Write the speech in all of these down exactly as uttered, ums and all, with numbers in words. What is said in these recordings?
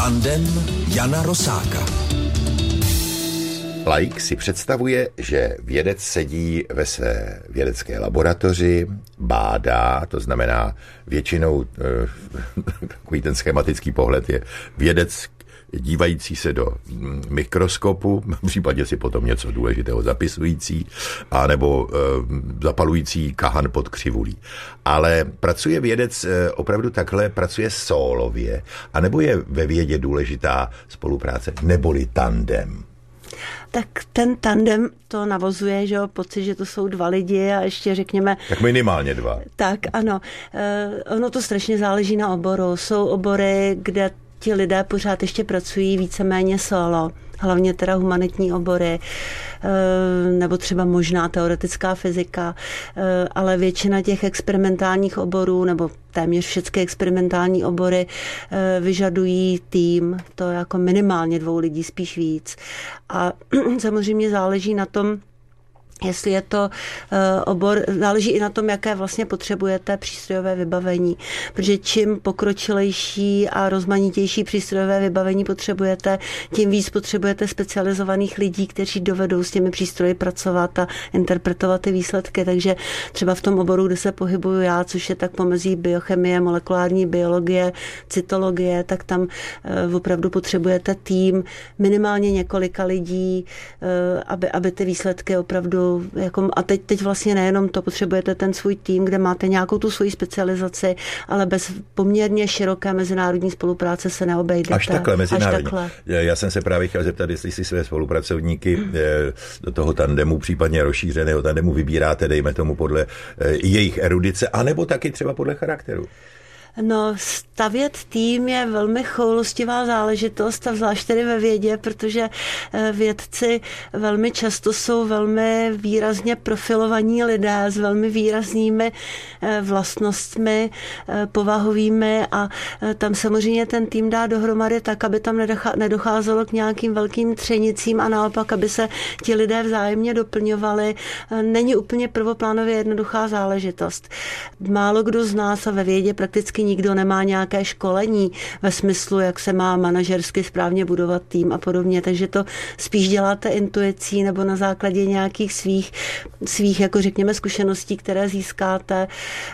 Tandem Jana Rosáka. Laik si představuje, že vědec sedí ve své vědecké laboratoři, bádá, to znamená většinou takový ten schematický pohled je vědec dívající se do mikroskopu, v případě si potom něco důležitého zapisující, anebo e, zapalující kahan pod křivulí. Ale pracuje vědec e, opravdu takhle, pracuje sólově, anebo je ve vědě důležitá spolupráce, neboli tandem? Tak ten tandem to navozuje, že jo, pocit, že to jsou dva lidi a ještě řekněme... Tak minimálně dva. Tak, ano. E, ono to strašně záleží na oboru. Jsou obory, kde ti lidé pořád ještě pracují víceméně solo, hlavně teda humanitní obory, nebo třeba možná teoretická fyzika, ale většina těch experimentálních oborů, nebo téměř všechny experimentální obory vyžadují tým, to jako minimálně dvou lidí, spíš víc. A samozřejmě záleží na tom, jestli je to uh, obor, záleží i na tom, jaké vlastně potřebujete přístrojové vybavení. Protože čím pokročilejší a rozmanitější přístrojové vybavení potřebujete, tím víc potřebujete specializovaných lidí, kteří dovedou s těmi přístroji pracovat a interpretovat ty výsledky. Takže třeba v tom oboru, kde se pohybuju já, což je tak pomezí biochemie, molekulární biologie, cytologie, tak tam uh, opravdu potřebujete tým minimálně několika lidí, uh, aby, aby ty výsledky opravdu Jako, a teď, teď vlastně nejenom to, potřebujete ten svůj tým, kde máte nějakou tu svoji specializaci, ale bez poměrně široké mezinárodní spolupráce se neobejdete. Až takhle mezinárodní. Až takhle. Já jsem se právě chtěl zeptat, jestli si své spolupracovníky do toho tandemu, případně rozšířeného tandemu vybíráte, dejme tomu podle jejich erudice, anebo taky třeba podle charakteru. No, stavět tým je velmi choulostivá záležitost a zvlášť tedy ve vědě, protože vědci velmi často jsou velmi výrazně profilovaní lidé s velmi výraznými vlastnostmi povahovými a tam samozřejmě ten tým dá dohromady tak, aby tam nedocházelo k nějakým velkým třenicím a naopak, aby se ti lidé vzájemně doplňovali. Není úplně prvoplánově jednoduchá záležitost. Málo kdo z nás a ve vědě prakticky nikdo nemá nějaké školení ve smyslu, jak se má manažersky správně budovat tým a podobně, takže to spíš děláte intuicí nebo na základě nějakých svých, svých jako řekněme, zkušeností, které získáte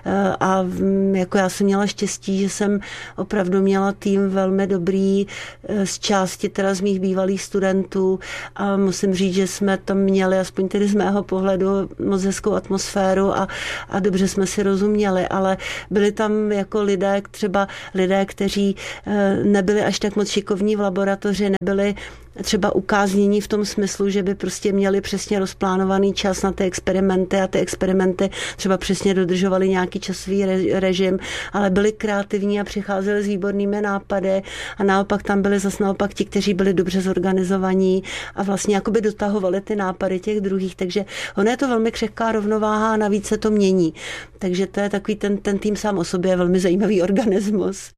a jako já jsem měla štěstí, že jsem opravdu měla tým velmi dobrý z části teda z mých bývalých studentů a musím říct, že jsme tam měli, aspoň tedy z mého pohledu, moc hezkou atmosféru a, a dobře jsme si rozuměli, ale byli tam jako lidé, třeba lidé, kteří nebyli až tak moc šikovní v laboratoři, nebyli třeba ukáznění v tom smyslu, že by prostě měli přesně rozplánovaný čas na ty experimenty a ty experimenty třeba přesně dodržovali nějaký časový režim, ale byli kreativní a přicházeli s výbornými nápady a naopak tam byli zase naopak ti, kteří byli dobře zorganizovaní a vlastně jakoby dotahovali ty nápady těch druhých, takže ono je to velmi křehká rovnováha a navíc se to mění. Takže to je takový ten, ten tým sám o sobě je velmi zajímavý organismus.